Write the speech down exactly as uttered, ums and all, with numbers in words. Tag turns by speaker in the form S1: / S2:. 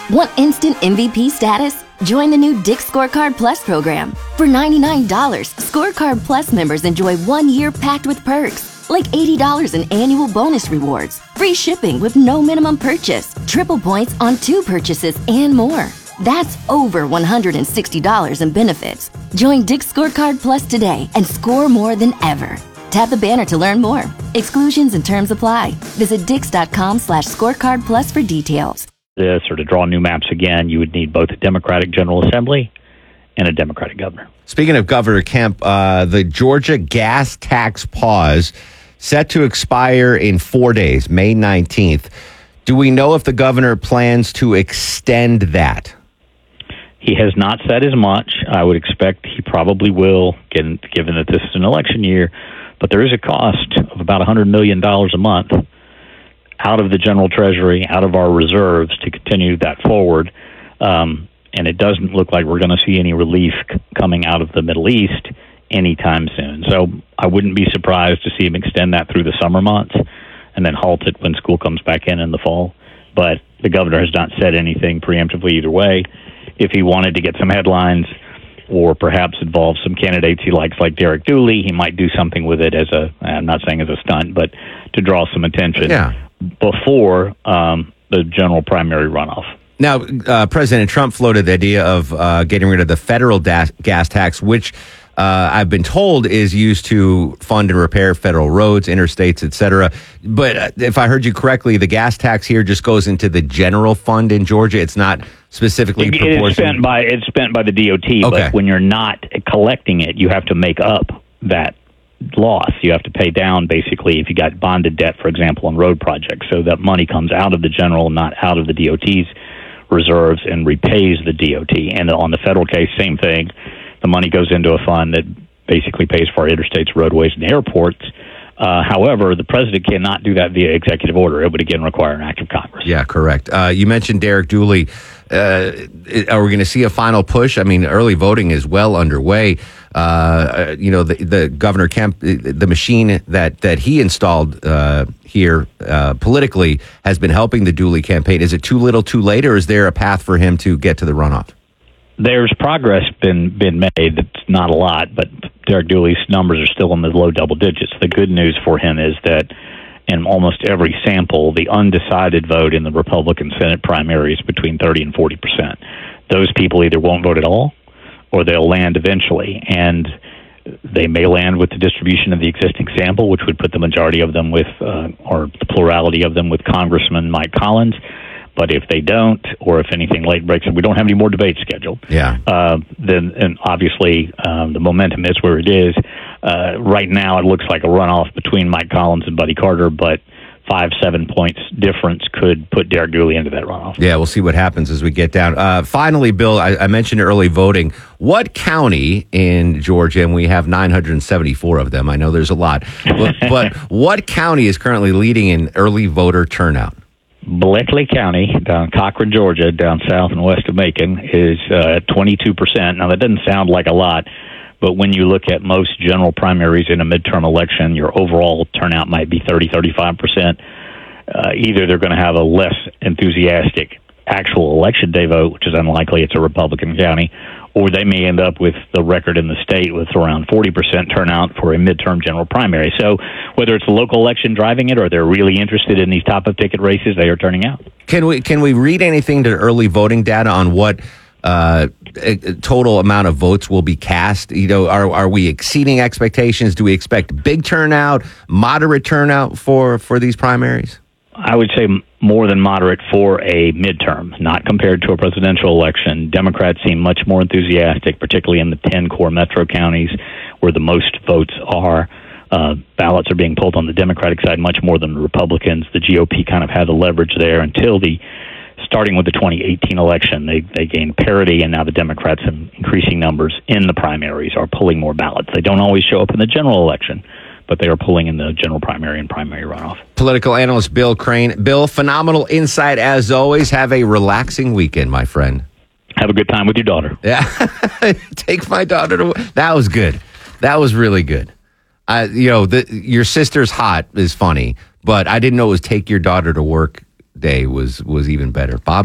S1: Want instant M V P status? Join the new Dick's Scorecard Plus program. For ninety-nine dollars, Scorecard Plus members enjoy one year packed with perks, like eighty dollars in annual bonus rewards, free shipping with no minimum purchase, triple points on two purchases, and more. That's over one hundred sixty dollars in benefits. Join Dick's Scorecard Plus today and score more than ever. Tap the banner to learn more. Exclusions and terms apply. Visit dix.com slash scorecard plus for details.
S2: This or to draw new maps again, you would need both a Democratic General Assembly and a Democratic governor.
S3: Speaking of Governor Kemp, uh, the Georgia gas tax pause set to expire in four days, May nineteenth. Do we know if the governor plans to extend that?
S2: He has not said as much. I would expect he probably will, given, given that this is an election year. But there is a cost of about one hundred million dollars a month out of the general treasury, out of our reserves to continue that forward. Um, and it doesn't look like we're going to see any relief c- coming out of the Middle East anytime soon. So I wouldn't be surprised to see him extend that through the summer months and then halt it when school comes back in in the fall. But the governor has not said anything preemptively either way. If he wanted to get some headlines or perhaps involve some candidates he likes, like Derek Dooley, he might do something with it as a, I'm not saying as a stunt, but to draw some attention
S3: yeah.
S2: before um, the general primary runoff.
S3: Now, uh, President Trump floated the idea of uh, getting rid of the federal da- gas tax, which uh, I've been told is used to fund and repair federal roads, interstates, et cetera. But uh, if I heard you correctly, the gas tax here just goes into the general fund in Georgia. It's not specifically
S2: it,
S3: proportional.
S2: It's spent by it's spent by the D O T,
S3: okay.
S2: But when you're not collecting it, you have to make up that loss. You have to pay down, basically, if you got bonded debt, for example, on road projects. So that money comes out of the general, not out of the D O T's reserves, and repays the D O T. And on the federal case, same thing. The money goes into a fund that basically pays for our interstates, roadways, and airports. Uh, however, the president cannot do that via executive order. It would, again, require an act of Congress.
S3: Yeah, correct. Uh, you mentioned Derek Dooley. Uh, are we going to see a final push? I mean, early voting is well underway. Uh, you know, the, the Governor Kemp, the machine that, that he installed uh, here uh, politically has been helping the Dooley campaign. Is it too little, too late, or is there a path for him to get to the runoff?
S2: There's progress been been made. It's not a lot, but Derek Dooley's numbers are still in the low double digits. The good news for him is that in almost every sample, the undecided vote in the Republican Senate primary is between thirty and forty percent. Those people either won't vote at all or they'll land eventually. And they may land with the distribution of the existing sample, which would put the majority of them with, uh, or the plurality of them with Congressman Mike Collins. But if they don't, or if anything late breaks, and we don't have any more debates scheduled,
S3: yeah,
S2: uh, then and obviously um, the momentum is where it is. Uh, right now, it looks like a runoff between Mike Collins and Buddy Carter, but five, seven points difference could put Derek Dooley into that runoff.
S3: Yeah, we'll see what happens as we get down. Uh, finally, Bill, I, I mentioned early voting. What county in Georgia, and we have nine hundred seventy-four of them, I know there's a lot, but, but what county is currently leading in early voter turnout?
S2: Bleckley County, down Cochran, Georgia, down south and west of Macon, is uh, twenty-two percent. Now, that doesn't sound like a lot, but when you look at most general primaries in a midterm election, your overall turnout might be thirty, thirty-five percent. Uh, either they're going to have a less enthusiastic actual election day vote, which is unlikely, it's a Republican county, or they may end up with the record in the state with around forty percent turnout for a midterm general primary. So whether it's a local election driving it or they're really interested in these top-of-ticket races, they are turning out.
S3: Can we can we read anything to early voting data on what uh, total amount of votes will be cast? You know, are are we exceeding expectations? Do we expect big turnout, moderate turnout for, for these primaries?
S2: I would say more than moderate for a midterm, not compared to a presidential election. Democrats seem much more enthusiastic, particularly in the ten core metro counties where the most votes are. Uh, ballots are being pulled on the Democratic side much more than the Republicans. The G O P kind of had the leverage there until the, starting with the twenty eighteen election, they, they gained parity, and now the Democrats in increasing numbers in the primaries are pulling more ballots. They don't always show up in the general election, but they are pulling in the general primary and primary runoff.
S3: Political analyst Bill Crane. Bill, phenomenal insight as always. Have a relaxing weekend, my friend.
S2: Have a good time with your daughter.
S3: Yeah, take my daughter to. That was good. That was really good. Uh, you know, the, your sister's hot is funny, but I didn't know it was take your daughter to work day was was even better. Bob.